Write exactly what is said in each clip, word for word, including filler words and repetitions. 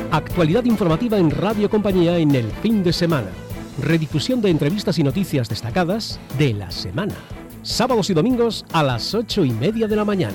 Actualidad informativa en Radio Compañía en el fin de semana. Redifusión de entrevistas y noticias destacadas de la semana. Sábados y domingos a las ocho y media de la mañana.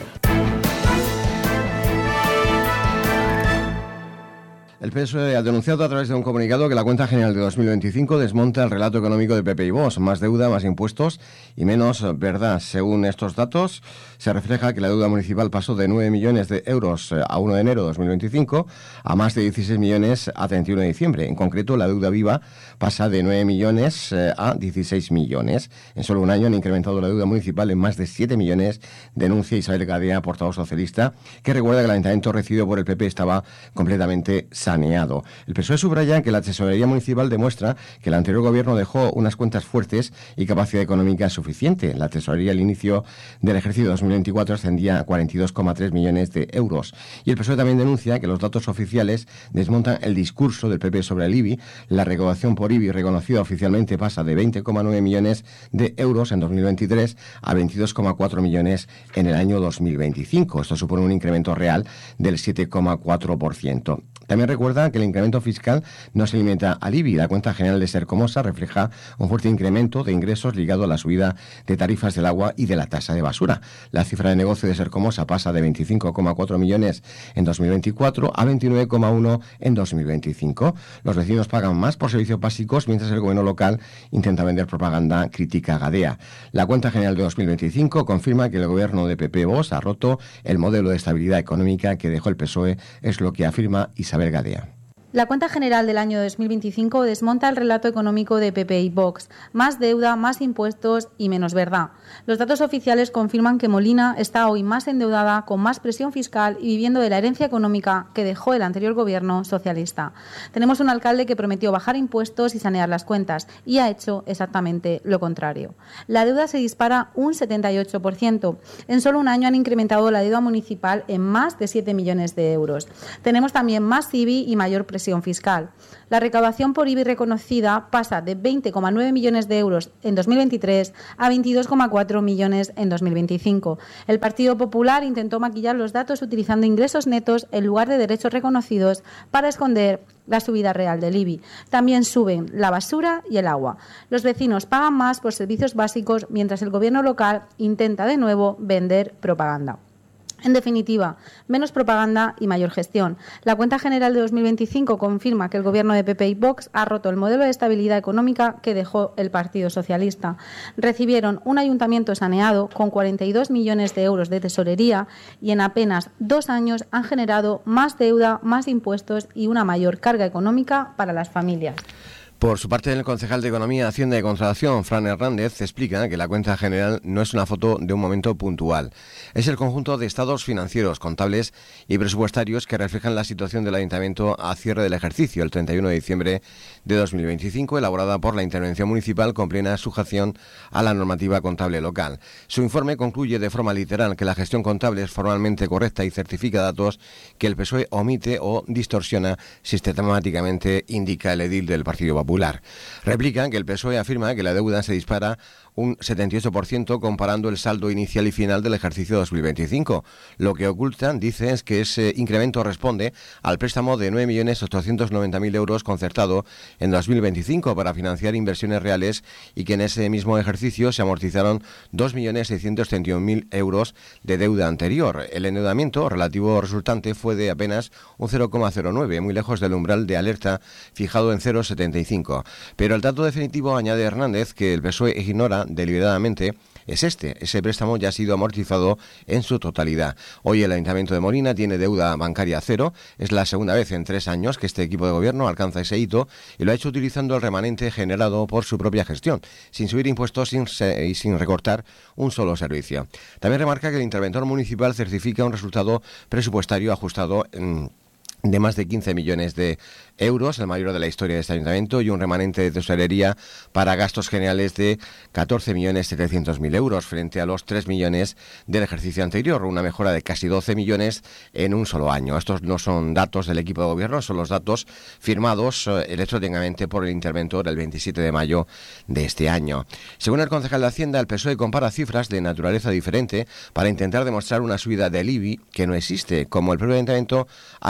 El P S O E ha denunciado a través de un comunicado que la cuenta general de dos mil veinticinco desmonta el relato económico de P P y Vox. Más deuda, más impuestos y menos verdad. Según estos datos, se refleja que la deuda municipal pasó de nueve millones de euros a primero de enero de dos mil veinticinco a más de dieciséis millones a treinta y uno de diciembre. En concreto, la deuda viva pasa de nueve millones a dieciséis millones. En solo un año han incrementado la deuda municipal en más de siete millones, denuncia Isabel Gadea, portavoz socialista, que recuerda que el ayuntamiento recibido por el P P estaba completamente saneado. El P S O E subraya que la tesorería municipal demuestra que el anterior gobierno dejó unas cuentas fuertes y capacidad económica suficiente. La tesorería al inicio del ejercicio dos mil veinticuatro ascendía a cuarenta y dos coma tres millones de euros. Y el P S O E también denuncia que los datos oficiales desmontan el discurso del P P sobre el I B I. La recaudación por I B I reconocida oficialmente pasa de veinte coma nueve millones de euros en dos mil veintitrés a veintidós coma cuatro millones en el año dos mil veinticinco. Esto supone un incremento real del siete coma cuatro por ciento. También recuerda que el incremento fiscal no se limita al I B I. La cuenta general de Sercomosa refleja un fuerte incremento de ingresos ligado a la subida de tarifas del agua y de la tasa de basura. La cifra de negocio de Sercomosa pasa de veinticinco coma cuatro millones en dos mil veinticuatro a veintinueve coma uno en dos mil veinticinco. Los vecinos pagan más por servicios básicos, mientras el gobierno local intenta vender propaganda, critica Gadea. La cuenta general de dos mil veinticinco confirma que el gobierno de P P Vox ha roto el modelo de estabilidad económica que dejó el P S O E, es lo que afirma Isabel Gadea. La cuenta general del año dos mil veinticinco desmonta el relato económico de P P y Vox. Más deuda, más impuestos y menos verdad. Los datos oficiales confirman que Molina está hoy más endeudada, con más presión fiscal y viviendo de la herencia económica que dejó el anterior gobierno socialista. Tenemos un alcalde que prometió bajar impuestos y sanear las cuentas y ha hecho exactamente lo contrario. La deuda se dispara un setenta y ocho por ciento. En solo un año han incrementado la deuda municipal en más de siete millones de euros. Tenemos también más I B I y mayor presión fiscal. La recaudación por I B I reconocida pasa de veinte coma nueve millones de euros en dos mil veintitrés a veintidós coma cuatro millones en dos mil veinticinco. El Partido Popular intentó maquillar los datos utilizando ingresos netos en lugar de derechos reconocidos para esconder la subida real del I B I. También suben la basura y el agua. Los vecinos pagan más por servicios básicos, mientras el gobierno local intenta de nuevo vender propaganda. En definitiva, menos propaganda y mayor gestión. La cuenta general de dos mil veinticinco confirma que el gobierno de P P y Vox ha roto el modelo de estabilidad económica que dejó el Partido Socialista. Recibieron un ayuntamiento saneado con cuarenta y dos millones de euros de tesorería y en apenas dos años han generado más deuda, más impuestos y una mayor carga económica para las familias. Por su parte, el concejal de Economía, Hacienda y Contratación, Fran Hernández, explica que la cuenta general no es una foto de un momento puntual. Es el conjunto de estados financieros, contables y presupuestarios que reflejan la situación del Ayuntamiento a cierre del ejercicio, el treinta y uno de diciembre de dos mil veinticinco, elaborada por la Intervención Municipal con plena sujeción a la normativa contable local. Su informe concluye de forma literal que la gestión contable es formalmente correcta y certifica datos que el P S O E omite o distorsiona sistemáticamente, indica el edil del Partido Popular. Replican que el P S O E afirma que la deuda se dispara un setenta y ocho por ciento comparando el saldo inicial y final del ejercicio dos mil veinticinco. Lo que ocultan, dice, es que ese incremento responde al préstamo de nueve millones ochocientos noventa mil euros concertado en dos mil veinticinco para financiar inversiones reales y que en ese mismo ejercicio se amortizaron dos millones seiscientos treinta y un mil euros de deuda anterior. El endeudamiento relativo resultante fue de apenas un cero coma cero nueve, muy lejos del umbral de alerta fijado en cero coma setenta y cinco. Pero el dato definitivo, añade Hernández, que el P S O E ignora deliberadamente, es este. Ese préstamo ya ha sido amortizado en su totalidad. Hoy el Ayuntamiento de Molina tiene deuda bancaria cero. Es la segunda vez en tres años que este equipo de gobierno alcanza ese hito y lo ha hecho utilizando el remanente generado por su propia gestión, sin subir impuestos sin se- y sin recortar un solo servicio. También remarca que el interventor municipal certifica un resultado presupuestario ajustado en de más de quince millones de euros, el mayor de la historia de este ayuntamiento, y un remanente de tesorería para gastos generales de catorce millones setecientos mil euros frente a los tres millones del ejercicio anterior, una mejora de casi doce millones en un solo año. Estos no son datos del equipo de gobierno, son los datos firmados eh, electrónicamente por el interventor el veintisiete de mayo de este año. Según el concejal de Hacienda, el P S O E compara cifras de naturaleza diferente para intentar demostrar una subida del I B I que no existe, como el propio ayuntamiento ha acreditado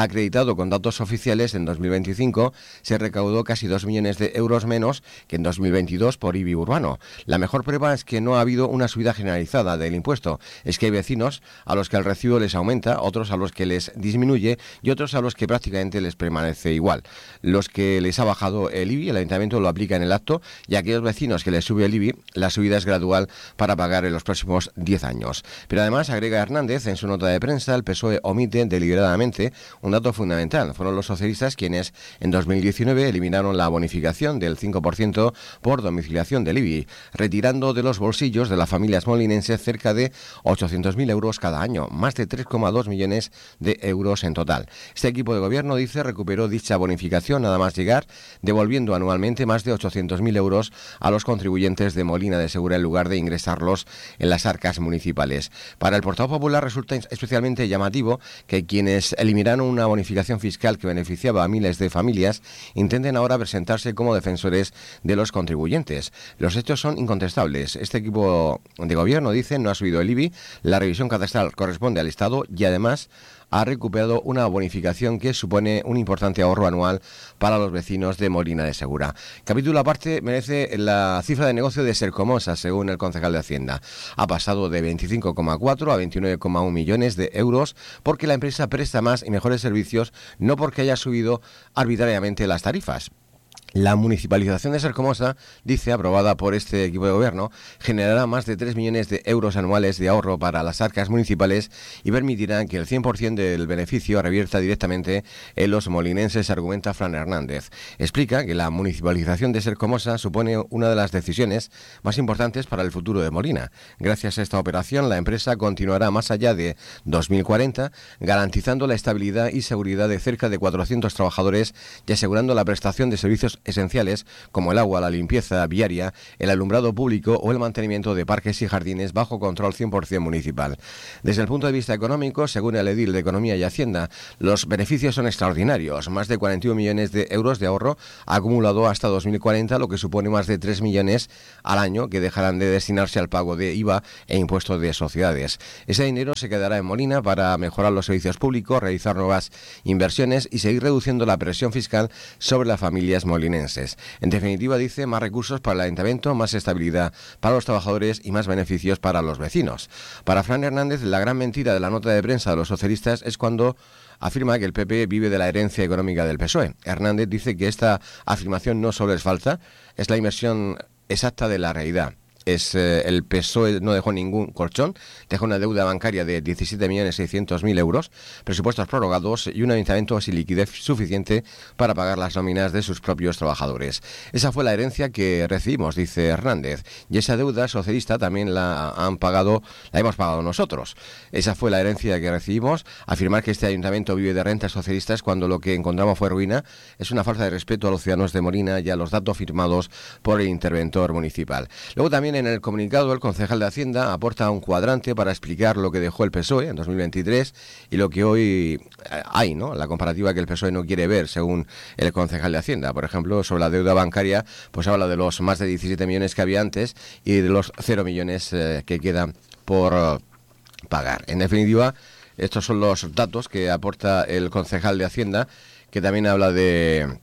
comparado con datos oficiales, en dos mil veinticinco se recaudó casi dos millones de euros menos que en dos mil veintidós por I B I urbano. La mejor prueba es que no ha habido una subida generalizada del impuesto. Es que hay vecinos a los que el recibo les aumenta, otros a los que les disminuye y otros a los que prácticamente les permanece igual. Los que les ha bajado el I B I, el ayuntamiento lo aplica en el acto, y a aquellos vecinos que les sube el I B I, la subida es gradual para pagar en los próximos diez años. Pero además, agrega Hernández en su nota de prensa, el P S O E omite deliberadamente un dato fundamental. Fueron los socialistas quienes en dos mil diecinueve eliminaron la bonificación del cinco por ciento por domiciliación del I B I, retirando de los bolsillos de las familias molinenses cerca de ochocientos mil euros cada año, más de tres coma dos millones de euros en total. Este equipo de gobierno, dice, recuperó dicha bonificación nada más llegar, devolviendo anualmente más de ochocientos mil euros a los contribuyentes de Molina de Segura en lugar de ingresarlos en las arcas municipales. Para el portavoz popular resulta especialmente llamativo que quienes eliminaron una bonificación fiscal que beneficiaba a miles de familias intenten ahora presentarse como defensores de los contribuyentes. Los hechos son incontestables. Este equipo de gobierno, dice, no ha subido el I B I, la revisión catastral corresponde al Estado y además ha recuperado una bonificación que supone un importante ahorro anual para los vecinos de Molina de Segura. Capítulo aparte merece la cifra de negocio de Sercomosa, según el concejal de Hacienda. Ha pasado de veinticinco coma cuatro a veintinueve coma uno millones de euros porque la empresa presta más y mejores servicios, no porque haya subido arbitrariamente las tarifas. La municipalización de Sercomosa, dice, aprobada por este equipo de gobierno, generará más de tres millones de euros anuales de ahorro para las arcas municipales y permitirá que el cien por ciento del beneficio revierta directamente en los molinenses, argumenta Fran Hernández. Explica que la municipalización de Sercomosa supone una de las decisiones más importantes para el futuro de Molina. Gracias a esta operación, la empresa continuará más allá de dos mil cuarenta, garantizando la estabilidad y seguridad de cerca de cuatrocientos trabajadores y asegurando la prestación de servicios esenciales como el agua, la limpieza viaria, el alumbrado público o el mantenimiento de parques y jardines bajo control cien por ciento municipal. Desde el punto de vista económico, según el edil de Economía y Hacienda, los beneficios son extraordinarios. Más de cuarenta y un millones de euros de ahorro acumulado hasta dos mil cuarenta, lo que supone más de tres millones al año que dejarán de destinarse al pago de I V A e impuestos de sociedades. Ese dinero se quedará en Molina para mejorar los servicios públicos, realizar nuevas inversiones y seguir reduciendo la presión fiscal sobre las familias molinenses. En definitiva, dice, más recursos para el ayuntamiento, más estabilidad para los trabajadores y más beneficios para los vecinos. Para Fran Hernández, la gran mentira de la nota de prensa de los socialistas es cuando afirma que el P P vive de la herencia económica del P S O E. Hernández dice que esta afirmación no solo es falsa, es la inversión exacta de la realidad. Es eh, el P S O E no dejó ningún colchón, dejó una deuda bancaria de diecisiete millones seiscientos mil euros, presupuestos prorrogados y un ayuntamiento sin liquidez suficiente para pagar las nóminas de sus propios trabajadores. Esa fue la herencia que recibimos, dice Hernández, y esa deuda socialista también la han pagado, la hemos pagado nosotros. Esa fue la herencia que recibimos. Afirmar que este ayuntamiento vive de rentas socialistas cuando lo que encontramos fue ruina es una falta de respeto a los ciudadanos de Molina y a los datos firmados por el interventor municipal. Luego también en el comunicado, el concejal de Hacienda aporta un cuadrante para explicar lo que dejó el P S O E en dos mil veintitrés y lo que hoy hay, ¿no? La comparativa que el P S O E no quiere ver, según el concejal de Hacienda. Por ejemplo, sobre la deuda bancaria, pues habla de los más de diecisiete millones que había antes y de los cero millones eh, que quedan por uh, pagar. En definitiva, estos son los datos que aporta el concejal de Hacienda, que también habla de...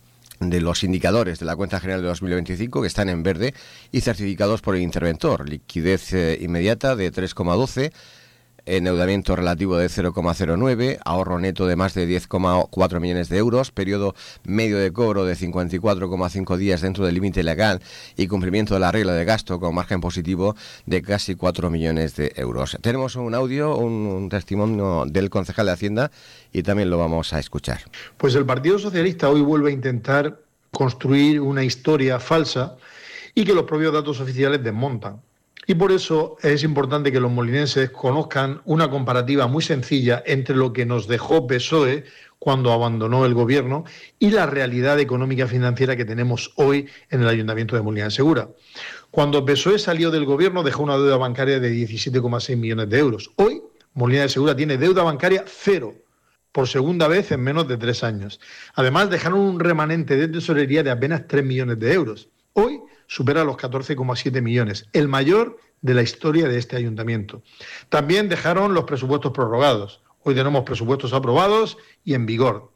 de los indicadores de la cuenta general de dos mil veinticinco que están en verde y certificados por el interventor. Liquidez eh, inmediata de tres coma doce, endeudamiento relativo de cero coma cero nueve, ahorro neto de más de diez coma cuatro millones de euros, periodo medio de cobro de cincuenta y cuatro coma cinco días dentro del límite legal y cumplimiento de la regla de gasto con margen positivo de casi cuatro millones de euros. Tenemos un audio, un, un testimonio del concejal de Hacienda y también lo vamos a escuchar. Pues el Partido Socialista hoy vuelve a intentar construir una historia falsa y que los propios datos oficiales desmontan. Y por eso es importante que los molinenses conozcan una comparativa muy sencilla entre lo que nos dejó P S O E cuando abandonó el gobierno y la realidad económica financiera que tenemos hoy en el Ayuntamiento de Molina de Segura. Cuando P S O E salió del gobierno dejó una deuda bancaria de diecisiete coma seis millones de euros. Hoy Molina de Segura tiene deuda bancaria cero, por segunda vez en menos de tres años. Además dejaron un remanente de tesorería de apenas tres millones de euros. Hoy supera los catorce coma siete millones, el mayor de la historia de este ayuntamiento. También dejaron los presupuestos prorrogados. Hoy tenemos presupuestos aprobados y en vigor.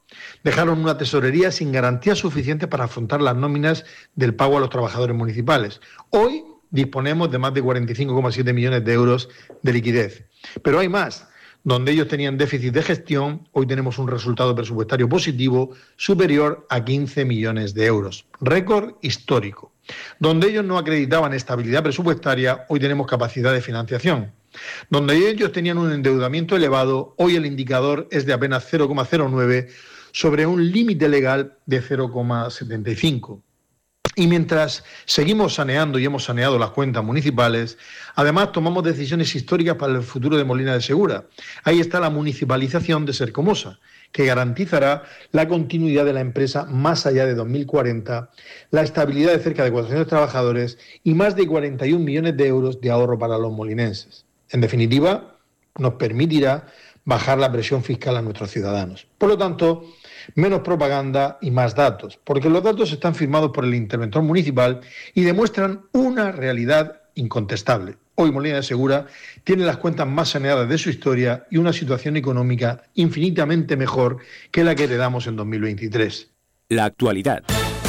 Dejaron una tesorería sin garantías suficientes para afrontar las nóminas del pago a los trabajadores municipales. Hoy disponemos de más de cuarenta y cinco coma siete millones de euros de liquidez. Pero hay más. Donde ellos tenían déficit de gestión, hoy tenemos un resultado presupuestario positivo superior a quince millones de euros. Récord histórico. Donde ellos no acreditaban estabilidad presupuestaria, hoy tenemos capacidad de financiación. Donde ellos tenían un endeudamiento elevado, hoy el indicador es de apenas cero coma cero nueve sobre un límite legal de cero coma setenta y cinco. Y mientras seguimos saneando y hemos saneado las cuentas municipales, además tomamos decisiones históricas para el futuro de Molina de Segura. Ahí está la municipalización de Sercomosa, que garantizará la continuidad de la empresa más allá de dos mil cuarenta, la estabilidad de cerca de cuatrocientos trabajadores y más de cuarenta y un millones de euros de ahorro para los molinenses. En definitiva, nos permitirá bajar la presión fiscal a nuestros ciudadanos. Por lo tanto, menos propaganda y más datos, porque los datos están firmados por el interventor municipal y demuestran una realidad incontestable. Hoy Molina de Segura tiene las cuentas más saneadas de su historia y una situación económica infinitamente mejor que la que heredamos en dos mil veintitrés. La actualidad.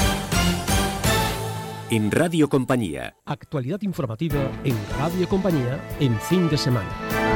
En Radio Compañía. Actualidad informativa en Radio Compañía en fin de semana.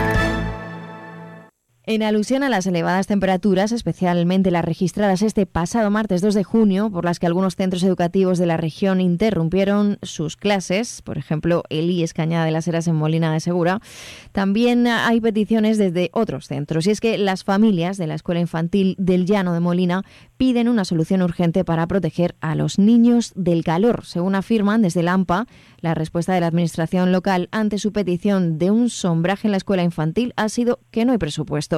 En alusión a las elevadas temperaturas, especialmente las registradas este pasado martes dos de junio, por las que algunos centros educativos de la región interrumpieron sus clases, por ejemplo, el I E S Cañada de las Heras en Molina de Segura, también hay peticiones desde otros centros. Y es que las familias de la Escuela Infantil del Llano de Molina piden una solución urgente para proteger a los niños del calor. Según afirman desde la AMPA, la respuesta de la administración local ante su petición de un sombraje en la escuela infantil ha sido que no hay presupuesto.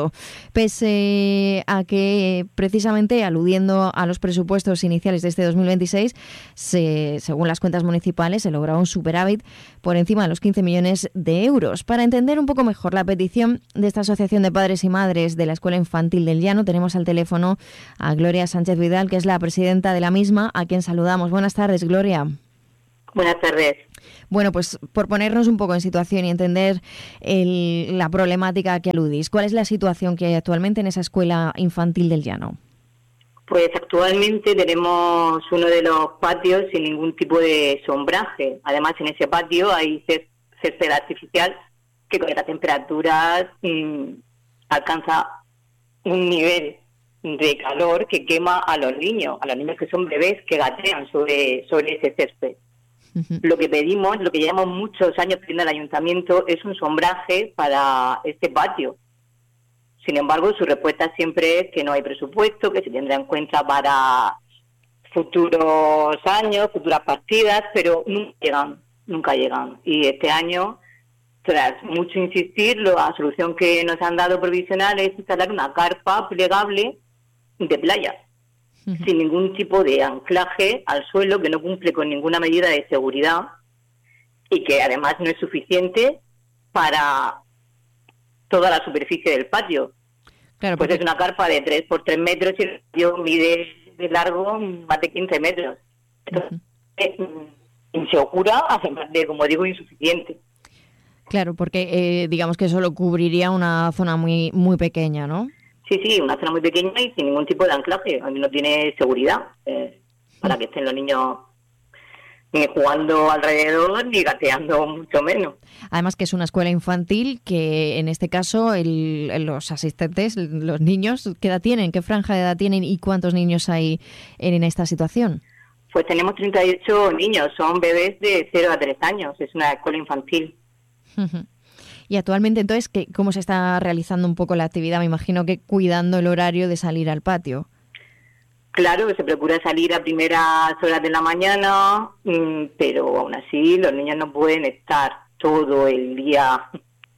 Pese a que, precisamente aludiendo a los presupuestos iniciales de este dos mil veintiséis, se, según las cuentas municipales, se logró un superávit por encima de los quince millones de euros. Para entender un poco mejor la petición de esta Asociación de Padres y Madres de la Escuela Infantil del Llano, tenemos al teléfono a Gloria Sánchez Vidal, que es la presidenta de la misma, a quien saludamos. Buenas tardes, Gloria. Buenas tardes. Bueno, pues por ponernos un poco en situación y entender el, la problemática a que aludís, ¿cuál es la situación que hay actualmente en esa escuela infantil del Llano? Pues actualmente tenemos uno de los patios sin ningún tipo de sombraje. Además, en ese patio hay césped artificial que con las temperaturas mmm, alcanza un nivel de calor que quema a los niños, a los niños que son bebés que gatean sobre, sobre ese césped. Uh-huh. Lo que pedimos, lo que llevamos muchos años pidiendo al ayuntamiento es un sombraje para este patio. Sin embargo, su respuesta siempre es que no hay presupuesto, que se tendrá en cuenta para futuros años, futuras partidas, pero nunca llegan, nunca llegan. Y este año, tras mucho insistir, la solución que nos han dado provisional es instalar una carpa plegable de playa, uh-huh, sin ningún tipo de anclaje al suelo, que no cumple con ninguna medida de seguridad y que además no es suficiente para toda la superficie del patio. Claro, porque... Pues es una carpa de tres por tres metros y el patio mide de largo más de quince metros. Entonces, uh-huh, es insegura, además de, como digo, insuficiente. Claro, porque eh, digamos que solo cubriría una zona muy muy pequeña, ¿no? Sí, sí, una zona muy pequeña y sin ningún tipo de anclaje. No tiene seguridad eh, para que estén los niños ni jugando alrededor ni gateando, mucho menos. Además que es una escuela infantil que en este caso el, los asistentes, los niños, ¿qué edad tienen? ¿Qué franja de edad tienen y cuántos niños hay en, en esta situación? Pues tenemos treinta y ocho niños, son bebés de cero a tres años, es una escuela infantil. Uh-huh. Y actualmente, entonces, ¿qué, ¿cómo se está realizando un poco la actividad? Me imagino que cuidando el horario de salir al patio. Claro, que se procura salir a primeras horas de la mañana, pero aún así los niños no pueden estar todo el día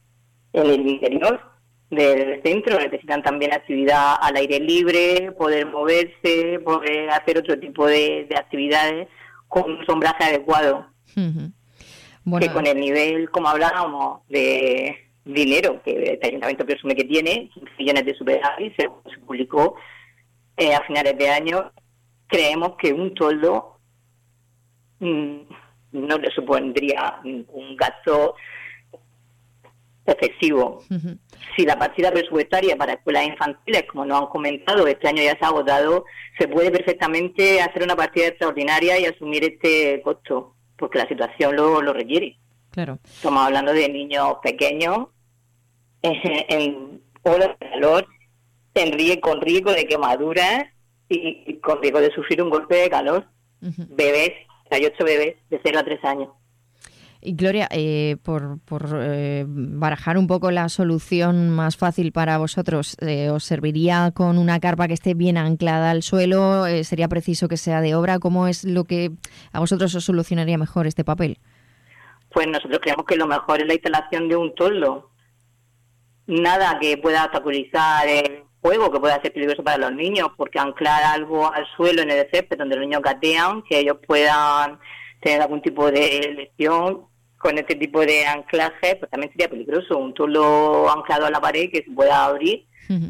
en el interior del centro. Necesitan también actividad al aire libre, poder moverse, poder hacer otro tipo de, de actividades con un sombraje adecuado. Uh-huh. Bueno, que con el nivel, como hablábamos, de dinero que este ayuntamiento presume que tiene, quince millones de superávit, se, se publicó eh, a finales de año, creemos que un toldo mmm, no le supondría un gasto excesivo. Uh-huh. Si la partida presupuestaria para escuelas infantiles, como nos han comentado, este año ya se ha agotado, se puede perfectamente hacer una partida extraordinaria y asumir este costo, porque la situación lo, lo requiere. Claro. Estamos hablando de niños pequeños en, en olas de calor, en riesgo, con riesgo de quemaduras y, y con riesgo de sufrir un golpe de calor. Uh-huh. Bebés, hay ocho bebés de cero a tres años. Y Gloria, eh, por, por eh, barajar un poco la solución más fácil para vosotros, eh, ¿os serviría con una carpa que esté bien anclada al suelo? Eh, ¿Sería preciso que sea de obra? ¿Cómo es lo que a vosotros os solucionaría mejor este papel? Pues nosotros creemos que lo mejor es la instalación de un toldo. Nada que pueda obstaculizar el juego, que pueda ser peligroso para los niños, porque anclar algo al suelo en el césped donde los niños gatean, que ellos puedan tener algún tipo de lesión con este tipo de anclaje, pues también sería peligroso. Un toldo anclado a la pared que se pueda abrir uh-huh.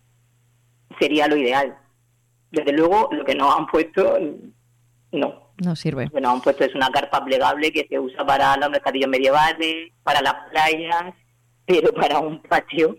sería lo ideal. Desde luego, lo que nos han puesto, no. No sirve. Lo que nos han puesto es una carpa plegable que se usa para los mercadillos medievales, para las playas, pero para un patio,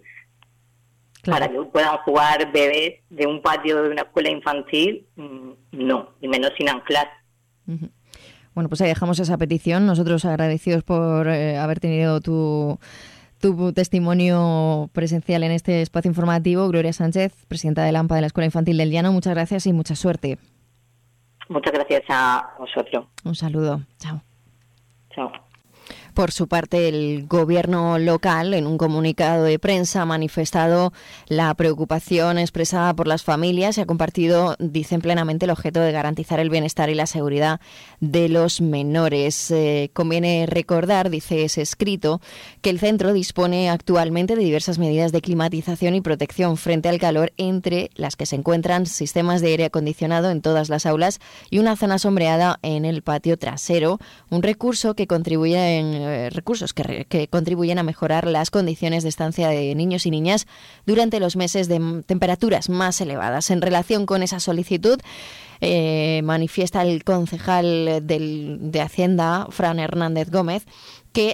claro. Para que puedan jugar bebés de un patio de una escuela infantil, no, y menos sin anclar. Uh-huh. Bueno, pues ahí dejamos esa petición. Nosotros agradecidos por eh, haber tenido tu, tu testimonio presencial en este espacio informativo. Gloria Sánchez, presidenta del AMPA de la Escuela Infantil del Llano, muchas gracias y mucha suerte. Muchas gracias a vosotros. Un saludo. Chao. Chao. Por su parte, el gobierno local, en un comunicado de prensa, ha manifestado la preocupación expresada por las familias y ha compartido, dicen plenamente, el objeto de garantizar el bienestar y la seguridad de los menores. Eh, conviene recordar, dice ese escrito, que el centro dispone actualmente de diversas medidas de climatización y protección frente al calor, entre las que se encuentran sistemas de aire acondicionado en todas las aulas y una zona sombreada en el patio trasero, un recurso que contribuye en recursos que, re, que contribuyen a mejorar las condiciones de estancia de niños y niñas durante los meses de temperaturas más elevadas. En relación con esa solicitud, eh, manifiesta el concejal del, de Hacienda, Fran Hernández Gómez, que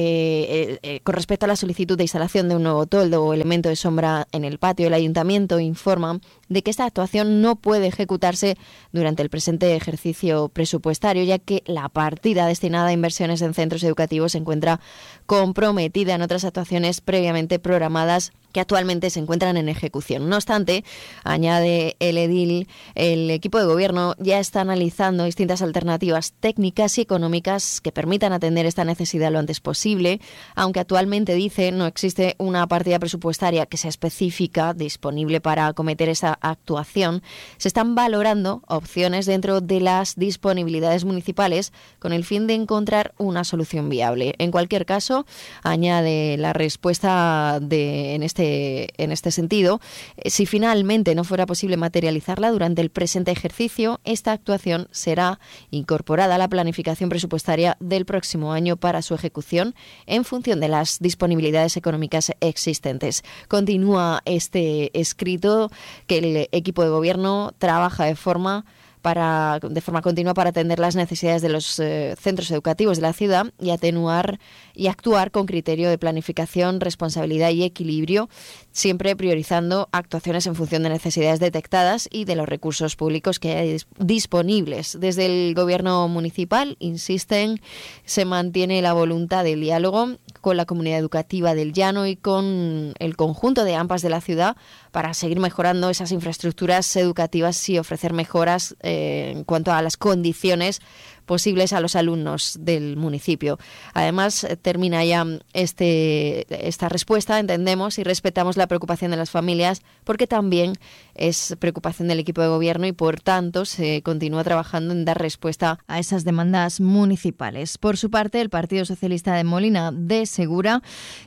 eh, eh, con respecto a la solicitud de instalación de un nuevo toldo o elemento de sombra en el patio, el ayuntamiento informa de que esta actuación no puede ejecutarse durante el presente ejercicio presupuestario, ya que la partida destinada a inversiones en centros educativos se encuentra comprometida en otras actuaciones previamente programadas que actualmente se encuentran en ejecución. No obstante, añade el edil, el equipo de gobierno ya está analizando distintas alternativas técnicas y económicas que permitan atender esta necesidad lo antes posible, aunque actualmente, dice, no existe una partida presupuestaria que sea específica disponible para acometer esa actuación. Se están valorando opciones dentro de las disponibilidades municipales con el fin de encontrar una solución viable. En cualquier caso, añade la respuesta de en este en este sentido, si finalmente no fuera posible materializarla durante el presente ejercicio, esta actuación será incorporada a la planificación presupuestaria del próximo año para su ejecución en función de las disponibilidades económicas existentes. Continúa este escrito que el equipo de gobierno trabaja de forma Para, de forma continua para atender las necesidades de los eh, centros educativos de la ciudad y atenuar y actuar con criterio de planificación, responsabilidad y equilibrio, siempre priorizando actuaciones en función de necesidades detectadas y de los recursos públicos que hay disponibles. Desde el gobierno municipal, insisten, se mantiene la voluntad del diálogo con la comunidad educativa del Llano y con el conjunto de AMPAs de la ciudad para seguir mejorando esas infraestructuras educativas y ofrecer mejoras eh, en cuanto a las condiciones posibles a los alumnos del municipio. Además, termina ya este, esta respuesta, entendemos y respetamos la preocupación de las familias, porque también es preocupación del equipo de gobierno y, por tanto, se continúa trabajando en dar respuesta a esas demandas municipales. Por su parte, el Partido Socialista de Molina de Segura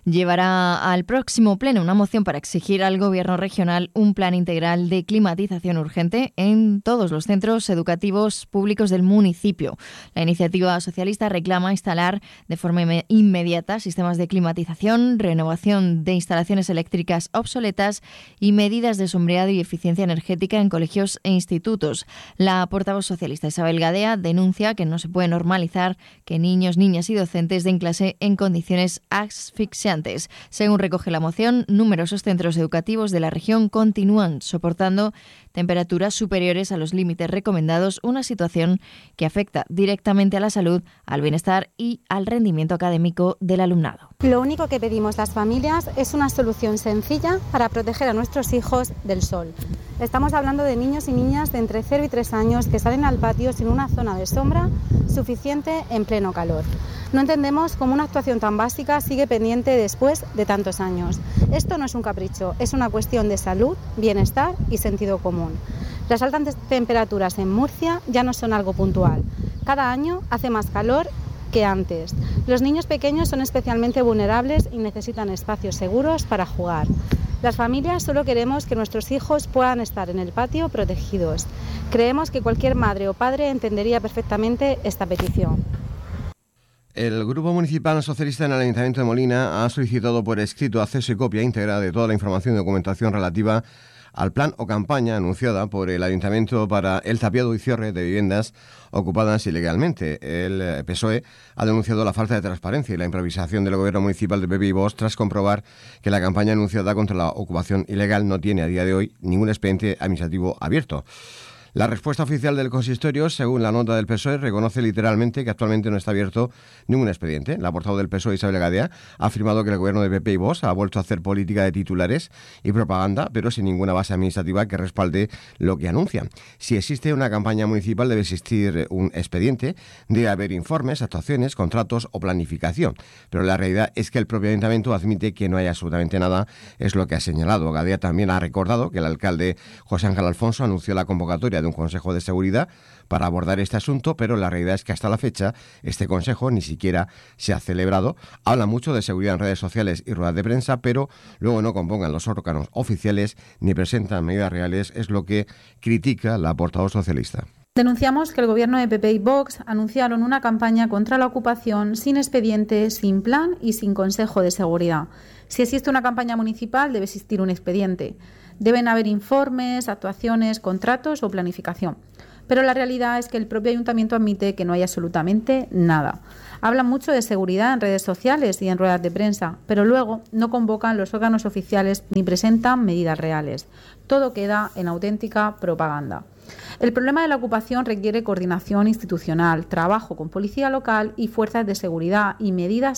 llevará al próximo pleno una moción para exigir al gobierno regional un plan integral de climatización urgente en todos los centros educativos públicos del municipio. La iniciativa socialista reclama instalar de forma inmediata sistemas de climatización, renovación de instalaciones eléctricas obsoletas y medidas de sombreado y eficiencia eficiencia energética en colegios e institutos. La portavoz socialista Isabel Gadea denuncia que no se puede normalizar que niños, niñas y docentes den clase en condiciones asfixiantes. Según recoge la moción, numerosos centros educativos de la región continúan soportando temperaturas superiores a los límites recomendados, una situación que afecta directamente a la salud, al bienestar y al rendimiento académico del alumnado. Lo único que pedimos las familias es una solución sencilla para proteger a nuestros hijos del sol. Estamos hablando de niños y niñas de entre cero y tres años que salen al patio sin una zona de sombra suficiente en pleno calor. No entendemos cómo una actuación tan básica sigue pendiente después de tantos años. Esto no es un capricho, es una cuestión de salud, bienestar y sentido común. Las altas temperaturas en Murcia ya no son algo puntual. Cada año hace más calor que antes. Los niños pequeños son especialmente vulnerables y necesitan espacios seguros para jugar. Las familias solo queremos que nuestros hijos puedan estar en el patio protegidos. Creemos que cualquier madre o padre entendería perfectamente esta petición. El Grupo Municipal Socialista en el Ayuntamiento de Molina ha solicitado por escrito acceso y copia íntegra de toda la información y documentación relativa al plan o campaña anunciada por el Ayuntamiento para el tapiado y cierre de viviendas ocupadas ilegalmente. El P S O E ha denunciado la falta de transparencia y la improvisación del Gobierno Municipal de Pepe y Bosch tras comprobar que la campaña anunciada contra la ocupación ilegal no tiene a día de hoy ningún expediente administrativo abierto. La respuesta oficial del consistorio, según la nota del P S O E, reconoce literalmente que actualmente no está abierto ningún expediente. La portavoz del P S O E, Isabel Gadea, ha afirmado que el gobierno de P P y Vox ha vuelto a hacer política de titulares y propaganda, pero sin ninguna base administrativa que respalde lo que anuncian. Si existe una campaña municipal, debe existir un expediente, debe haber informes, actuaciones, contratos o planificación. Pero la realidad es que el propio ayuntamiento admite que no hay absolutamente nada, es lo que ha señalado. Gadea también ha recordado que el alcalde José Ángel Alfonso anunció la convocatoria de un Consejo de Seguridad para abordar este asunto, pero la realidad es que hasta la fecha este Consejo ni siquiera se ha celebrado. Habla mucho de seguridad en redes sociales y ruedas de prensa, pero luego no convocan los órganos oficiales ni presentan medidas reales, es lo que critica la portavoz socialista. Denunciamos que el gobierno de P P y Vox anunciaron una campaña contra la ocupación sin expediente, sin plan y sin consejo de seguridad. Si existe una campaña municipal, debe existir un expediente. Deben haber informes, actuaciones, contratos o planificación. Pero la realidad es que el propio ayuntamiento admite que no hay absolutamente nada. Hablan mucho de seguridad en redes sociales y en ruedas de prensa, pero luego no convocan los órganos oficiales ni presentan medidas reales. Todo queda en auténtica propaganda. El problema de la ocupación requiere coordinación institucional, trabajo con policía local y fuerzas de seguridad y medidas